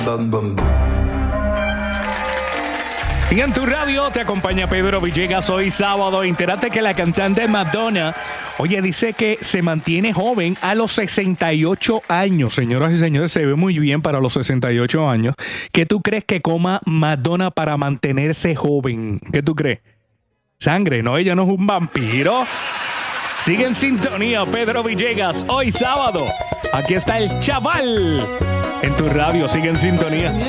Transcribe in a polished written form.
Bum, bum, bum. Y en tu radio te acompaña Pedro Villegas hoy sábado. Entérate que la cantante Madonna, oye, dice que se mantiene joven a los 68 años. Señoras y señores, se ve muy bien para los 68 años. ¿Qué tú crees que coma Madonna para mantenerse joven? ¿Qué tú crees? Sangre, no, ella no es un vampiro. Sigue en sintonía, Pedro Villegas, hoy sábado. Aquí está el chaval. En tu radio, sigue en sintonía.